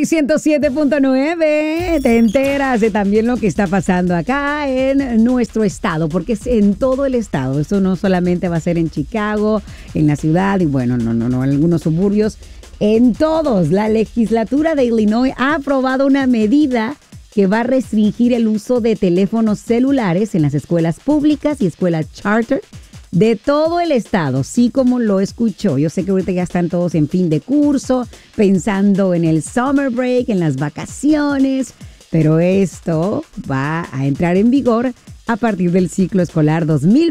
Ley 107.9, te enteras de también lo que está pasando acá en nuestro estado, porque es en todo el estado. Eso no solamente va a ser en Chicago, en la ciudad y bueno, no, en algunos suburbios, en todos. La legislatura de Illinois ha aprobado una medida que va a restringir el uso de teléfonos celulares en las escuelas públicas y escuelas charter de todo el estado, sí como lo escuchó. Yo sé que ahorita ya están todos en fin de curso, pensando en el summer break, en las vacaciones, pero esto va a entrar en vigor a partir del ciclo escolar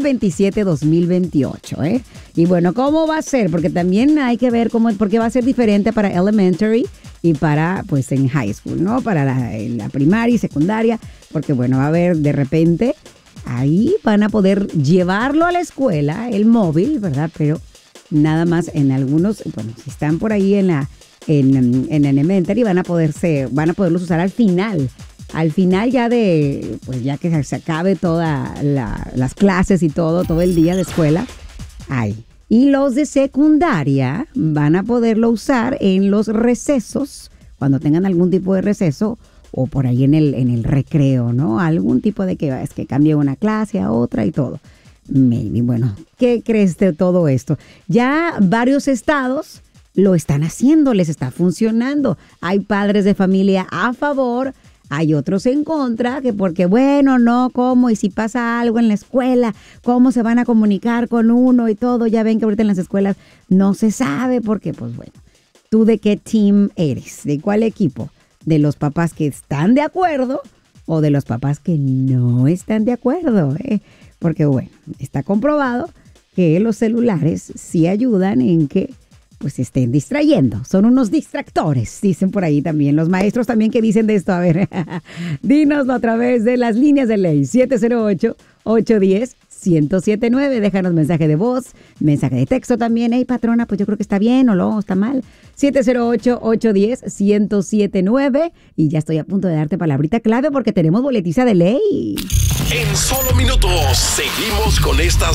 2027-2028, ¿eh? Y bueno, ¿cómo va a ser? Porque también hay que ver porque va a ser diferente para elementary y para, pues, en high school, ¿no? Para la primaria y secundaria, porque bueno, va a haber de repente... Ahí van a poder llevarlo a la escuela, el móvil, ¿verdad? Pero nada más en algunos, bueno, si están por ahí en elementary, van a poderlos usar al final ya de, pues ya que se acabe todas las clases y todo el día de escuela, ahí. Y los de secundaria van a poderlo usar en los recesos, cuando tengan algún tipo de receso, o por ahí en el recreo, ¿no? Algún tipo de que es que cambie una clase a otra y todo. Maybe, bueno, ¿qué crees de todo esto? Ya varios estados lo están haciendo, les está funcionando. Hay padres de familia a favor, hay otros en contra, que porque bueno, no, ¿cómo? Y si pasa algo en la escuela, ¿cómo se van a comunicar con uno y todo? Ya ven que ahorita en las escuelas no se sabe porque, pues bueno, ¿tú de qué team eres? ¿De cuál equipo? ¿De los papás que están de acuerdo o de los papás que no están de acuerdo? Porque bueno, está comprobado que los celulares sí ayudan en que pues estén distrayendo. Son unos distractores, dicen por ahí también. Los maestros también, ¿qué dicen de esto? A ver, dínoslo a través de las líneas de ley 708-810-1079. Déjanos mensaje de voz, mensaje de texto también. Hey, patrona, pues yo creo que está bien o no, está mal. 708-810-1079. Y ya estoy a punto de darte palabrita clave porque tenemos boletiza de ley. En solo minutos seguimos con estas